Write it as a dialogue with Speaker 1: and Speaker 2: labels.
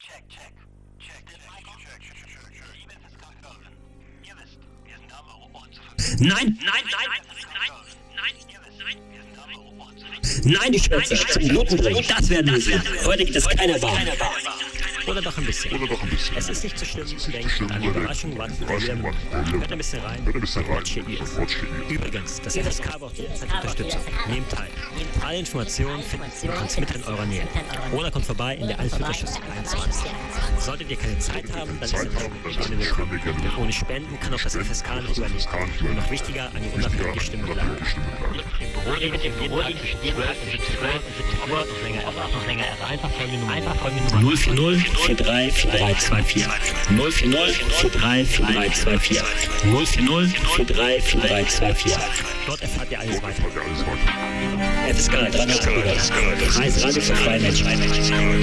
Speaker 1: Nein, die Schwänze zum Bluten bringen, das werden wir sehen. Heute geht es keiner Bahn.
Speaker 2: Oder doch ein bisschen. Es ist nicht so schlimm, denkt an die Überraschung, warten wir wieder. Hört ein bisschen rein, watch your ears. Übrigens, das FSK braucht jederzeit Unterstützung. Nehmt teil. Alle Informationen finden Sie bei uns mit in eurer Nähe. Oder kommt vorbei in der Alfred-Schüssel 21. Solltet ihr keine Zeit haben, dann ist ihr gerne willkommen. Denn ohne Spenden kann auch das FSK nicht überleben. Und noch wichtiger, eine unabhängige Stimme bleiben. Im Büro liegt zwischen 12 und 17 Uhr noch länger erreicht. Einfach folgende Nummer.
Speaker 1: 040 43 4324 040 43 4324 040 43 4324.
Speaker 2: Dort erfahrt ihr alles weiter.
Speaker 1: FSK 300 Reise Radio für freie Menschen.